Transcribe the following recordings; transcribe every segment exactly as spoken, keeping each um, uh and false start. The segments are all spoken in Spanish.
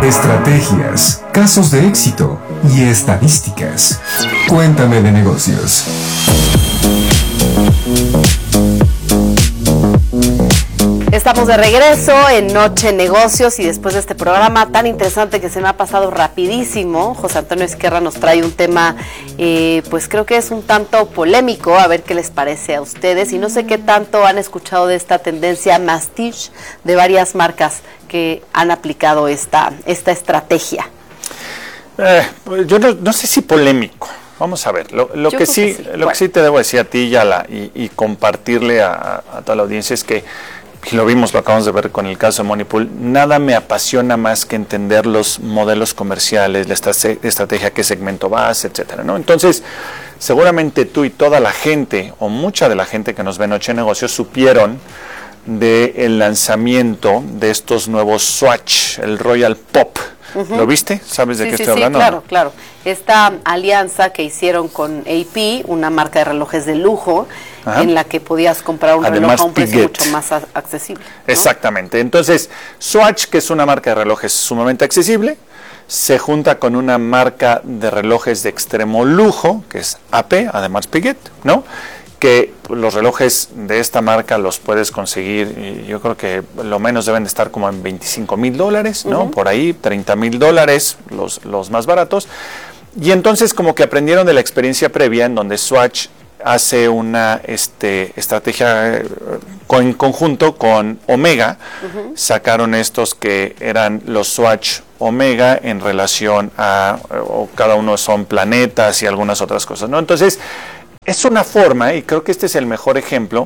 estrategias, casos de éxito y estadísticas. Cuéntame de negocios. Estamos de regreso en Noche Negocios y después de este programa tan interesante que se me ha pasado rapidísimo, José Antonio Esquerra nos trae un tema, eh, pues creo que es un tanto polémico, a ver qué les parece a ustedes, y no sé qué tanto han escuchado de esta tendencia mastiche de varias marcas que han aplicado esta, esta estrategia. Eh, yo no, no sé si polémico. Vamos a ver, lo, lo, que, sí, que sí, lo bueno. que sí te debo decir a ti y, a la, y, y compartirle a, a toda la audiencia es que, y lo vimos, lo acabamos de ver con el caso de Moneypool, nada me apasiona más que entender los modelos comerciales, la estrategia, qué segmento vas, etcétera, ¿no? Entonces, seguramente tú y toda la gente, o mucha de la gente que nos ve en Noche de Negocios, supieron del lanzamiento de estos nuevos Swatch, el Royal Pop. Uh-huh. ¿Lo viste? ¿Sabes de sí, qué sí, estoy sí, hablando? Claro, ¿no? claro. Esta alianza que hicieron con A P, una marca de relojes de lujo, Ajá. en la que podías comprar un Además, reloj a un precio Piguet. mucho más a- accesible, ¿no? Exactamente. Entonces, Swatch, que es una marca de relojes sumamente accesible, se junta con una marca de relojes de extremo lujo, que es A P, Además Piguet, ¿no? Que los relojes de esta marca los puedes conseguir, y yo creo que lo menos deben de estar como en veinticinco mil dólares, ¿no? Uh-huh. Por ahí, treinta mil dólares, los, los más baratos. Y entonces como que aprendieron de la experiencia previa en donde Swatch hace una este, estrategia eh, en conjunto con Omega. Uh-huh. Sacaron estos que eran los Swatch Omega en relación a, o cada uno son planetas y algunas otras cosas, ¿no? Entonces, es una forma, y creo que este es el mejor ejemplo,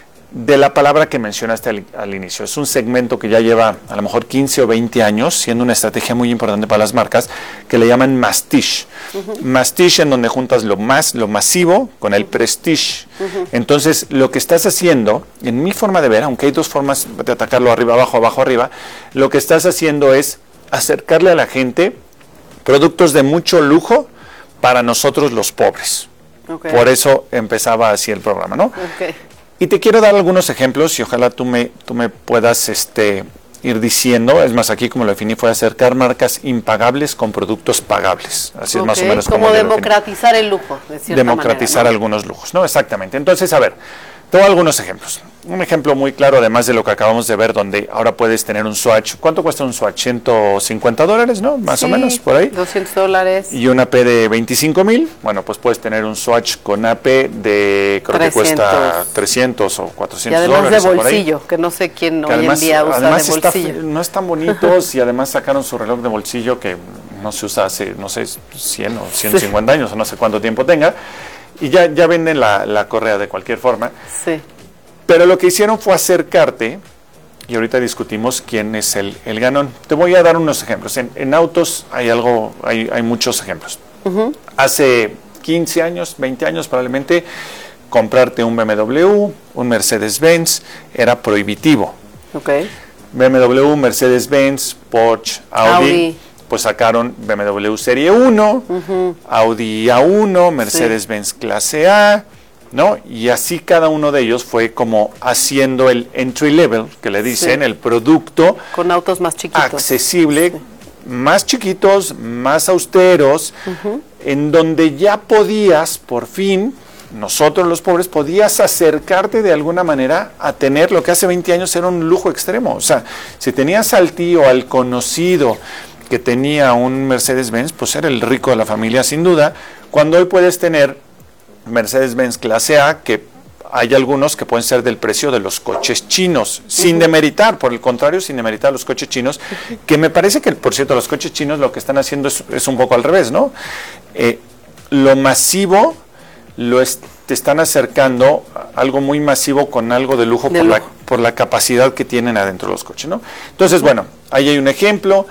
de la palabra que mencionaste al, al inicio. Es un segmento que ya lleva a lo mejor quince o veinte años, siendo una estrategia muy importante para las marcas, que le llaman mastiche. Uh-huh. Mastiche en donde juntas lo más, lo masivo con el prestige. Uh-huh. Entonces, lo que estás haciendo, en mi forma de ver, aunque hay dos formas de atacarlo, arriba, abajo, abajo, arriba, lo que estás haciendo es acercarle a la gente productos de mucho lujo para nosotros los pobres. Okay. Por eso empezaba así el programa, ¿no? Okay. Y te quiero dar algunos ejemplos y ojalá tú me, tú me puedas este, ir diciendo. Es más, aquí como lo definí fue acercar marcas impagables con productos pagables. Así okay. es más o menos como, como democratizar el lujo, de cierta democratizar manera, ¿no? algunos lujos, ¿no? Exactamente. Entonces, a ver, te doy algunos ejemplos. Un ejemplo muy claro, además de lo que acabamos de ver, donde ahora puedes tener un Swatch. ¿Cuánto cuesta un Swatch? ciento cincuenta dólares, ¿no? Más sí, o menos, por ahí. doscientos dólares. Y una A P de veinticinco mil. Bueno, pues puedes tener un Swatch con A P de, creo trescientos. Que cuesta trescientos o cuatrocientos dólares. Y además dólares, de bolsillo, que no sé quién que hoy además, en día usa además de bolsillo. Está, no están bonitos y además sacaron su reloj de bolsillo que no se usa hace, no sé, cien o ciento cincuenta sí. años o no sé cuánto tiempo tenga. Y ya, ya venden la, la correa de cualquier forma. Sí. Pero lo que hicieron fue acercarte, y ahorita discutimos quién es el, el ganón. Te voy a dar unos ejemplos. En, en autos hay algo, hay, hay muchos ejemplos. Uh-huh. Hace quince años, veinte años probablemente, comprarte un B M W, un Mercedes-Benz, era prohibitivo. Okay. B M W, Mercedes-Benz, Porsche, Audi, Audi. Pues sacaron B M W Serie uno, uh-huh. Audi A uno, Mercedes-Benz sí. Clase A, ¿no? Y así cada uno de ellos fue como haciendo el entry level, que le dicen, sí. el producto con autos más chiquitos, accesible, sí. más chiquitos, más austeros, uh-huh. en donde ya podías, por fin, nosotros los pobres, podías acercarte de alguna manera a tener lo que hace veinte años era un lujo extremo. O sea, si tenías al tío, al conocido que tenía un Mercedes-Benz, pues era el rico de la familia sin duda, cuando hoy puedes tener Mercedes-Benz clase A, que hay algunos que pueden ser del precio de los coches chinos, sin demeritar, por el contrario, sin demeritar los coches chinos, que me parece que, por cierto, los coches chinos lo que están haciendo es, es un poco al revés, ¿no? Eh, lo masivo lo es, te están acercando a algo muy masivo con algo de lujo, de por, lujo. La, por la capacidad que tienen adentro los coches, ¿no? Entonces, bueno, ahí hay un ejemplo.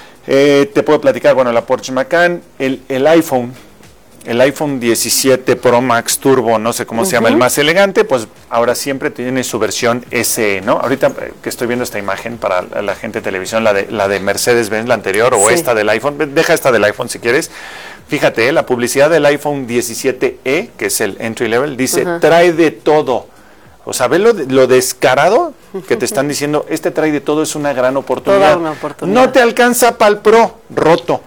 Eh, te puedo platicar, bueno, la Porsche Macan, el, el iPhone, el iPhone diecisiete Pro Max Turbo, no sé cómo uh-huh. se llama, el más elegante, pues ahora siempre tiene su versión S E, ¿no? Ahorita que estoy viendo esta imagen para la gente de televisión, la de, la de Mercedes-Benz, la anterior, o sí. esta del iPhone, deja esta del iPhone si quieres. Fíjate, la publicidad del iPhone diecisiete E, que es el entry level, dice, uh-huh. trae de todo. O sea, ¿ves lo, lo descarado? que te están diciendo, este trae de todo, es una gran oportunidad. Toda una oportunidad. No te alcanza para el Pro, roto.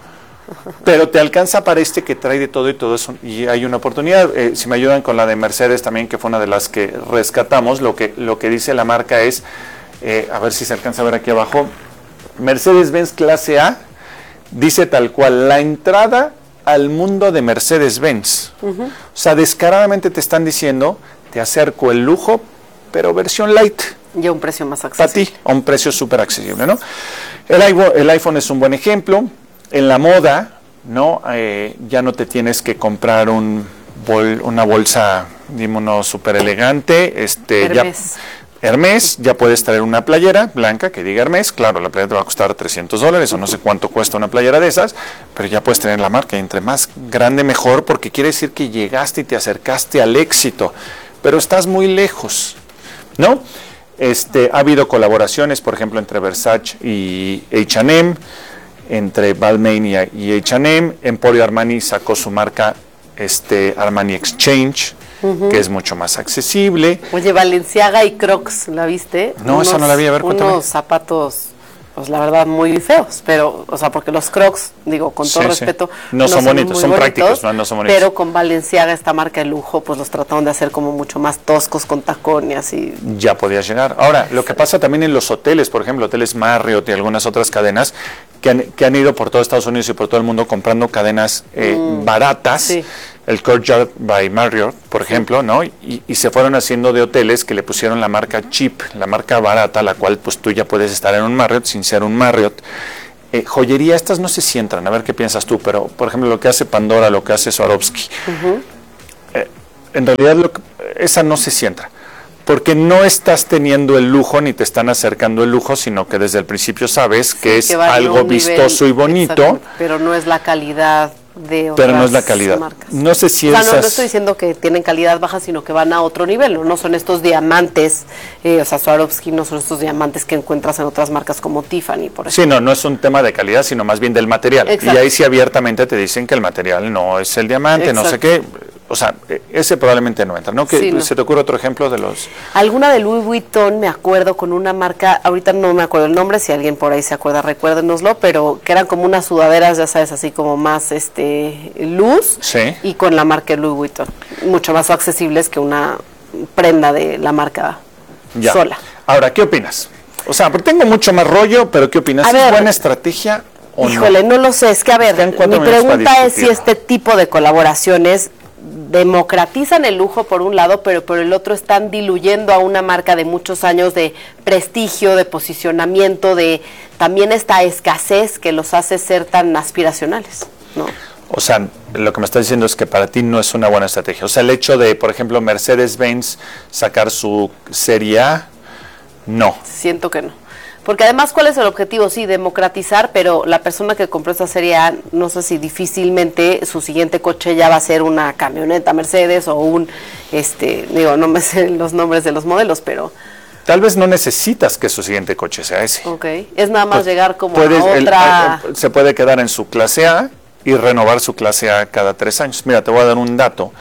Pero te alcanza para este que trae de todo y todo eso, y hay una oportunidad. Eh, si me ayudan con la de Mercedes también, que fue una de las que rescatamos, lo que, lo que dice la marca es, eh, a ver si se alcanza a ver aquí abajo, Mercedes-Benz Clase A, dice tal cual, la entrada al mundo de Mercedes-Benz. Uh-huh. O sea, descaradamente te están diciendo, te acerco el lujo, pero versión light. Y a un precio más accesible. Para ti, a un precio súper accesible, ¿no? El iPhone, el iPhone es un buen ejemplo. En la moda, ¿no? Eh, ya no te tienes que comprar un bol, una bolsa, dímonos, súper elegante. Este, Hermes. Ya, Hermes, ya puedes traer una playera blanca que diga Hermes. Claro, la playera te va a costar trescientos dólares o no sé cuánto cuesta una playera de esas, pero ya puedes tener la marca. Y entre más grande, mejor, porque quiere decir que llegaste y te acercaste al éxito, pero estás muy lejos, ¿no? Este, ha habido colaboraciones, por ejemplo, entre Versace y H and M, entre Balmain y H and M. Emporio Armani sacó su marca este, Armani Exchange, uh-huh, que es mucho más accesible. Oye, Balenciaga y Crocs, ¿la viste? No, unos, esa no la vi, a ver, cuéntame. Unos zapatos, pues la verdad, muy feos, pero, o sea, porque los Crocs, digo, con todo sí, respeto, sí. No, no son bonitos, son, son bonitos, prácticos, no, no son bonitos. Pero con Balenciaga, esta marca de lujo, pues los trataron de hacer como mucho más toscos, con tacón y así. Ya podías llegar. Ahora, lo que pasa también en los hoteles, por ejemplo, hoteles Marriott y algunas otras cadenas, que han, que han ido por todo Estados Unidos y por todo el mundo comprando cadenas eh, mm, baratas, sí. El Courtyard by Marriott, por sí. ejemplo, ¿no? Y, y se fueron haciendo de hoteles que le pusieron la marca cheap, la marca barata, la cual pues tú ya puedes estar en un Marriott sin ser un Marriott. Eh, joyería, estas no sé si entran, a ver qué piensas tú, pero por ejemplo lo que hace Pandora, lo que hace Swarovski, uh-huh. eh, en realidad lo que, esa no sé si entra. Porque no estás teniendo el lujo ni te están acercando el lujo, sino que desde el principio sabes que sí, es que algo vistoso nivel, y bonito. Pero no es la calidad de otras Pero no es la calidad. Marcas. No sé si o sea, esas... no, no estoy diciendo que tienen calidad baja, sino que van a otro nivel. No, no son estos diamantes, eh, o sea, Swarovski no son estos diamantes que encuentras en otras marcas como Tiffany, por ejemplo. Sí, no, no es un tema de calidad, sino más bien del material. Exacto. Y ahí sí abiertamente te dicen que el material no es el diamante, Exacto. no sé qué... O sea, ese probablemente no entra, ¿no? ¿Que sí, no. ¿Se te ocurre otro ejemplo de los...? Alguna de Louis Vuitton, me acuerdo, con una marca, ahorita no me acuerdo el nombre, si alguien por ahí se acuerda, recuérdenoslo, pero que eran como unas sudaderas, ya sabes, así como más este luz, sí. y con la marca Louis Vuitton, mucho más accesibles que una prenda de la marca ya. sola. Ahora, ¿qué opinas? O sea, tengo mucho más rollo, pero ¿qué opinas? A ¿Es ver, buena estrategia o híjole, no? no lo sé, es que a ver, mi pregunta es si este tipo de colaboraciones democratizan el lujo por un lado, pero por el otro están diluyendo a una marca de muchos años de prestigio, de posicionamiento, de también esta escasez que los hace ser tan aspiracionales, ¿no? O sea, lo que me estás diciendo es que para ti no es una buena estrategia. O sea, el hecho de, por ejemplo, Mercedes-Benz sacar su Serie A, no. Siento que no. Porque además, ¿cuál es el objetivo? Sí, democratizar, pero la persona que compró esta Serie A, no sé si difícilmente su siguiente coche ya va a ser una camioneta Mercedes o un, este, digo, no me sé los nombres de los modelos, pero... Tal vez no necesitas que su siguiente coche sea ese. Ok, es nada más pues llegar como puedes, a otra... El, se puede quedar en su clase A y renovar su clase A cada tres años. Mira, te voy a dar un dato.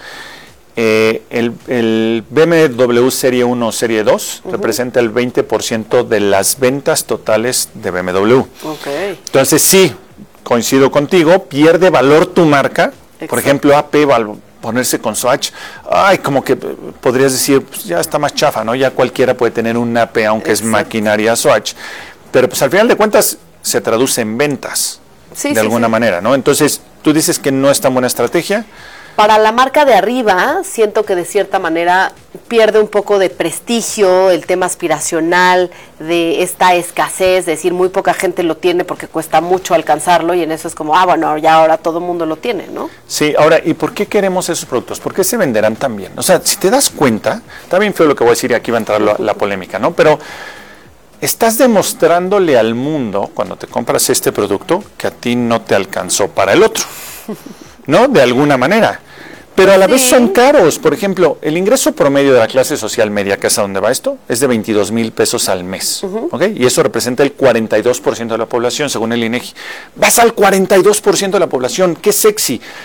Eh, el, el B M W Serie uno o Serie dos uh-huh. representa el veinte por ciento de las ventas totales de B M W. Okay. Entonces sí, coincido contigo, pierde valor tu marca. Exacto. Por ejemplo, A P al ponerse con Swatch, ay, como que podrías decir, pues ya está más chafa, ¿no? Ya cualquiera puede tener un A P, aunque Exacto. es maquinaria Swatch. Pero pues al final de cuentas se traduce en ventas, sí, de sí, alguna sí. manera, ¿no? Entonces, tú dices que no es tan buena estrategia. Para la marca de arriba, siento que de cierta manera pierde un poco de prestigio, el tema aspiracional, de esta escasez, es decir, muy poca gente lo tiene porque cuesta mucho alcanzarlo y en eso es como, ah, bueno, ya ahora todo el mundo lo tiene, ¿no? Sí, ahora, ¿y por qué queremos esos productos? ¿Por qué se venderán tan bien? O sea, si te das cuenta, está bien feo lo que voy a decir y aquí va a entrar la, la polémica, ¿no? Pero estás demostrándole al mundo, cuando te compras este producto, que a ti no te alcanzó para el otro, ¿no? De alguna manera. Pero a la sí. vez son caros. Por ejemplo, el ingreso promedio de la clase social media, que es a donde va esto, es de veintidós mil pesos al mes. Uh-huh. ¿Okay? Y eso representa el cuarenta y dos por ciento de la población, según el INEGI. Vas al cuarenta y dos por ciento de la población. ¡Qué sexy!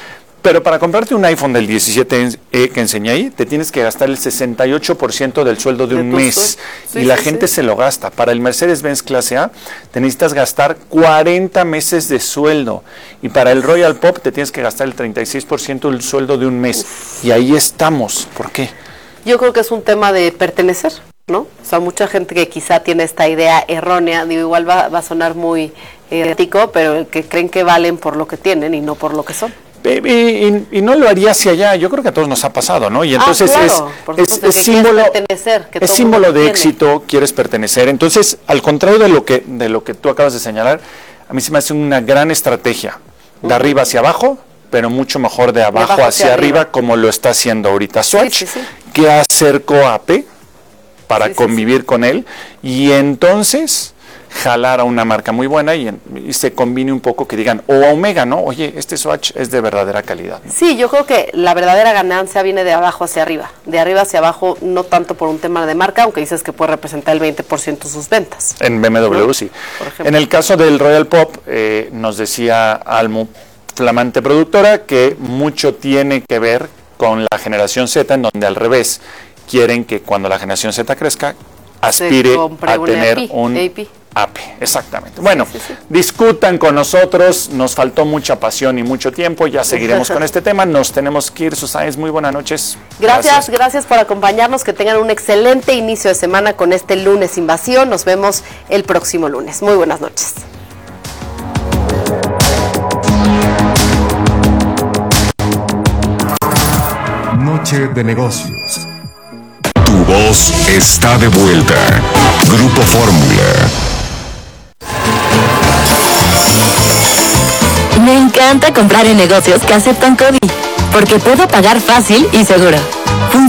Pero para comprarte un iPhone del diecisiete E que enseñé ahí, te tienes que gastar el sesenta y ocho por ciento del sueldo de, de un mes. Sí, y la sí, gente sí. se lo gasta. Para el Mercedes-Benz Clase A, te necesitas gastar cuarenta meses de sueldo. Y para el Royal Pop, te tienes que gastar el treinta y seis por ciento del sueldo de un mes. Uf. Y ahí estamos. ¿Por qué? Yo creo que es un tema de pertenecer, ¿no? O sea, mucha gente que quizá tiene esta idea errónea, digo, igual va, va a sonar muy ético, pero que creen que valen por lo que tienen y no por lo que son. Y, y, y no lo haría hacia allá, yo creo que a todos nos ha pasado, ¿no? Y entonces ah, claro, es, es, es símbolo, es símbolo de éxito, quieres pertenecer. Entonces, al contrario de lo que de lo que tú acabas de señalar, a mí se me hace una gran estrategia, de uh-huh. arriba hacia abajo, pero mucho mejor de abajo, de abajo hacia, hacia arriba, arriba, como lo está haciendo ahorita Swatch, sí, sí, sí. que acercó a A P para sí, convivir sí, sí. con él, y entonces jalar a una marca muy buena y, y se combine un poco, que digan, o a Omega, ¿no? Oye, este Swatch es de verdadera calidad, ¿no? Sí, yo creo que la verdadera ganancia viene de abajo hacia arriba, de arriba hacia abajo, no tanto por un tema de marca, aunque dices que puede representar el veinte por ciento de sus ventas. En B M W, ¿no? Sí. En el caso del Royal Pop, eh, nos decía Almu, flamante productora, que mucho tiene que ver con la generación Z, en donde al revés, quieren que cuando la generación Z crezca, aspire a tener A P, un A P. A P, exactamente. Bueno, sí, sí, sí. discutan con nosotros, nos faltó mucha pasión y mucho tiempo, ya seguiremos con este tema, nos tenemos que ir. Susáez, muy buenas noches. Gracias, gracias, gracias por acompañarnos, que tengan un excelente inicio de semana con este lunes Invasión, nos vemos el próximo lunes. Muy buenas noches. Noche de negocios. Tu voz está de vuelta. Grupo Fórmula. Me encanta comprar en negocios que aceptan COVID, porque puedo pagar fácil y seguro.